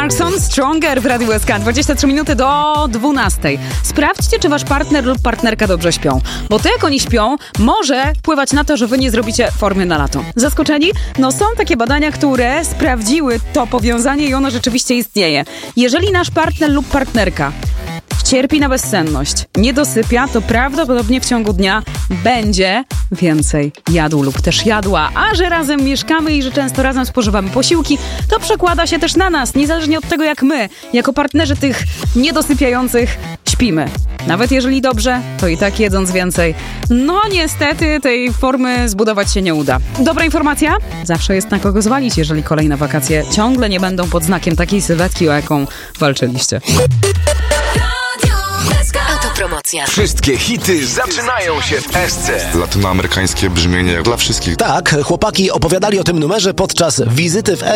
Clarkson, Stronger w Radiu SK. 23 minuty do 12. Sprawdźcie, czy wasz partner lub partnerka dobrze śpią. Bo to, jak oni śpią, może wpływać na to, że wy nie zrobicie formy na lato. Zaskoczeni? No są takie badania, które sprawdziły to powiązanie i ono rzeczywiście istnieje. Jeżeli nasz partner lub partnerka cierpi na bezsenność, nie dosypia, to prawdopodobnie w ciągu dnia będzie więcej jadł lub też jadła. A że razem mieszkamy i że często razem spożywamy posiłki, to przekłada się też na nas, niezależnie od tego, jak my, jako partnerzy tych niedosypiających, śpimy. Nawet jeżeli dobrze, to i tak jedząc więcej, no niestety tej formy zbudować się nie uda. Dobra informacja? Zawsze jest na kogo zwalić, jeżeli kolejne wakacje ciągle nie będą pod znakiem takiej sylwetki, o jaką walczyliście. Autopromocja. Wszystkie hity zaczynają się w SC. Latynoamerykańskie brzmienie dla wszystkich. Tak, chłopaki opowiadali o tym numerze podczas wizyty w